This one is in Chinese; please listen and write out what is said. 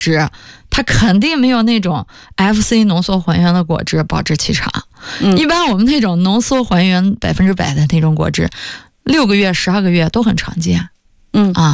汁，它肯定没有那种 FC 浓缩还原的果汁保质期长。一般我们那种浓缩还原100%的那种果汁，6个月、12个月都很常见。